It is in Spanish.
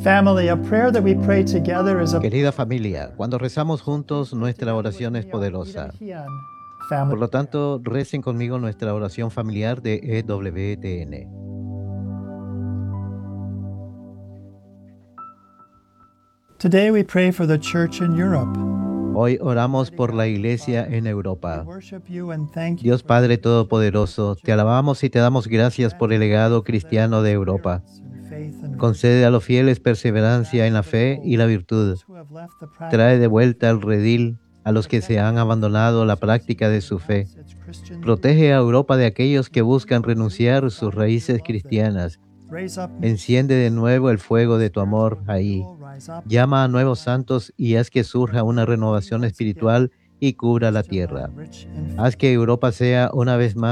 Family, a prayer that we pray together is a Querida familia, cuando rezamos juntos, nuestra oración es poderosa. Por lo tanto, recen conmigo nuestra oración familiar de EWTN. Today we pray for the church in Europe. Hoy oramos por la iglesia en Europa. We worship you and thank you Dios Padre Todopoderoso, te alabamos y te damos gracias por el legado cristiano de Europa. Concede a los fieles perseverancia en la fe y la virtud. Trae de vuelta al redil a los que se han abandonado la práctica de su fe. Protege a Europa de aquellos que buscan renunciar sus raíces cristianas. Enciende de nuevo el fuego de tu amor ahí. Llama a nuevos santos y haz que surja una renovación espiritual y cubra la tierra. Haz que Europa sea una vez más